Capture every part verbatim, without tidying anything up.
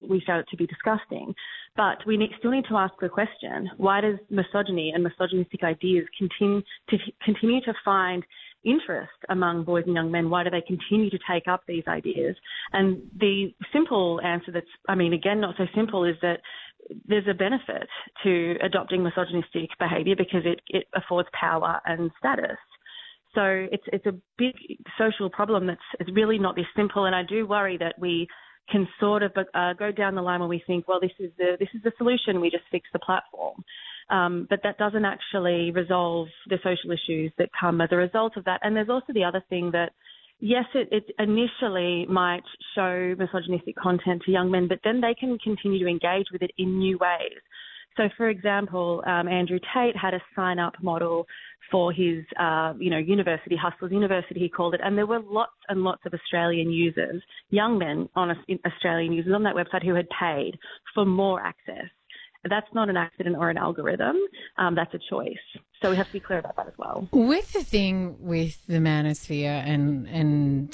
we found it to be disgusting. But we need, still need to ask the question, why does misogyny and misogynistic ideas continue to continue to find interest among boys and young men? Why do they continue to take up these ideas? And the simple answer that's, I mean, again, not so simple, is that there's a benefit to adopting misogynistic behaviour because it, it affords power and status. So it's it's a big social problem that's it's really not this simple. And I do worry that we can sort of uh, go down the line where we think, well, this is the this is the solution. We just fix the platform. Um, but that doesn't actually resolve the social issues that come as a result of that. And there's also the other thing that, yes, it, it initially might show misogynistic content to young men, but then they can continue to engage with it in new ways. So, for example, um, Andrew Tate had a sign-up model for his, uh, you know, university, Hustlers University, he called it, and there were lots and lots of Australian users, young men on Australian users on that website who had paid for more access. That's not an accident or an algorithm. Um, that's a choice. So we have to be clear about that as well. With the thing with the manosphere and and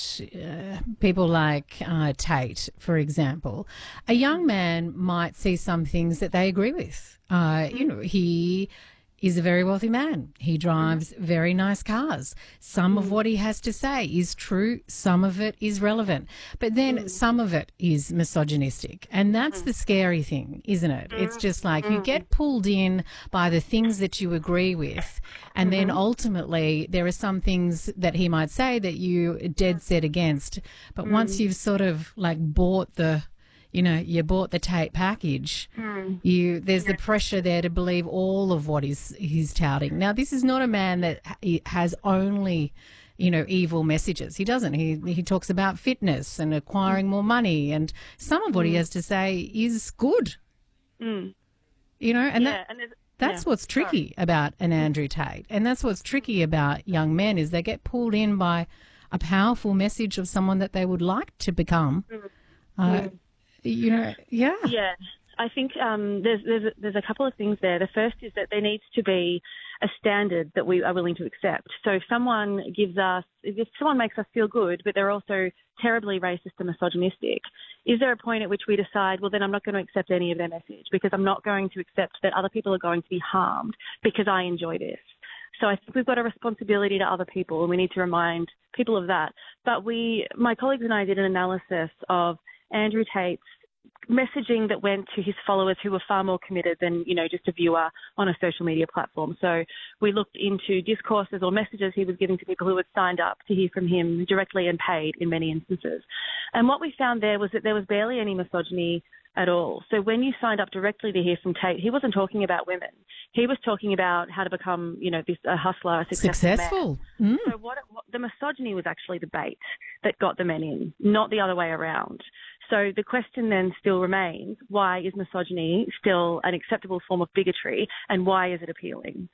uh, people like uh, Tate, for example, a young man might see some things that they agree with. Uh, you know, he is a very wealthy man. He drives very nice cars. Some of what he has to say is true. Some of it is relevant. But then some of it is misogynistic. And that's the scary thing, isn't it? It's just like you get pulled in by the things that you agree with. And then ultimately there are some things that he might say that you are dead set against. But once you've sort of like bought the You know, you bought the Tate package. Mm. You there's yeah. the pressure there to believe all of what he's he's touting. Now, this is not a man that has only, you know, evil messages. He doesn't. He he talks about fitness and acquiring mm. more money, and some of what mm. he has to say is good. Mm. You know, and yeah, that, and that's yeah. what's tricky Sorry. about an Andrew Tate, and that's what's tricky about young men is they get pulled in by a powerful message of someone that they would like to become. Mm. Uh, mm. You know, yeah. Yeah, I think um, there's, there's, there's a couple of things there. The first is that there needs to be a standard that we are willing to accept. So if someone gives us, if someone makes us feel good, but they're also terribly racist and misogynistic, is there a point at which we decide, well, then I'm not going to accept any of their message because I'm not going to accept that other people are going to be harmed because I enjoy this. So I think we've got a responsibility to other people, and we need to remind people of that. But we, my colleagues and I did an analysis of Andrew Tate's messaging that went to his followers who were far more committed than, you know, just a viewer on a social media platform. So we looked into discourses or messages he was giving to people who had signed up to hear from him directly and paid in many instances. And what we found there was that there was barely any misogyny at all. So when you signed up directly to hear from Tate, he wasn't talking about women. He was talking about how to become, you know, this a hustler, a successful, successful. man. Mm. So what, what the misogyny was actually the bait that got the men in, not the other way around. So the question then still remains, why is misogyny still an acceptable form of bigotry, and why is it appealing?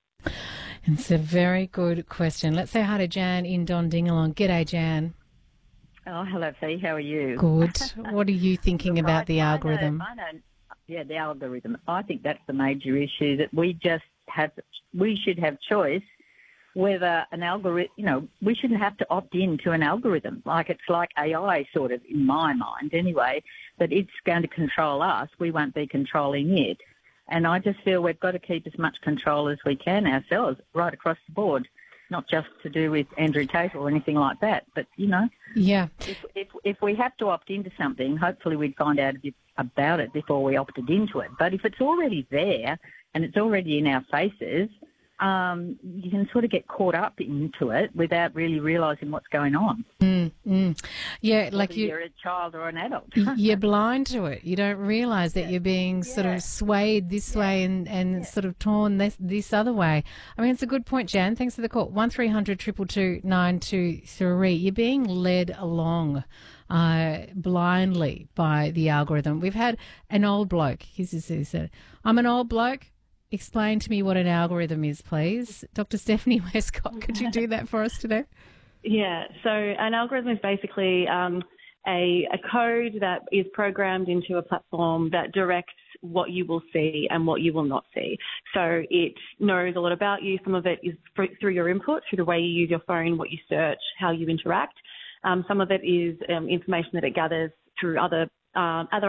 It's a very good question. Let's say hi to Jan in Dondingalong. G'day, Jan. Oh, hello, Fee. How are you? Good. What are you thinking Look, about I, the algorithm? I know, I know, yeah, the algorithm. I think that's the major issue, that we just have, we should have choice whether an algorithm, you know, we shouldn't have to opt in to an algorithm. Like it's like A I sort of, in my mind anyway, that it's going to control us. We won't be controlling it. And I just feel we've got to keep as much control as we can ourselves right across the board, not just to do with Andrew Tate or anything like that. But, you know, yeah, if, if, if we have to opt into something, hopefully we'd find out a bit about it before we opted into it. But if it's already there and it's already in our faces, Um, you can sort of get caught up into it without really realising what's going on. Mm, mm. Yeah, like Whether you, you're a child or an adult. You're blind to it. You don't realise that yeah. you're being yeah. sort of swayed this yeah. way and, and yeah. sort of torn this, this other way. I mean, it's a good point, Jan. Thanks for the call. one three hundred two two two nine two three. You're being led along uh, blindly by the algorithm. We've had an old bloke. He's just he said, I'm an old bloke. Explain to me what an algorithm is, please. Doctor Stephanie Westcott, could you do that for us today? Yeah, so an algorithm is basically um, a, a code that is programmed into a platform that directs what you will see and what you will not see. So it knows a lot about you. Some of it is through your input, through the way you use your phone, what you search, how you interact. Um, some of it is um, information that it gathers through other um, other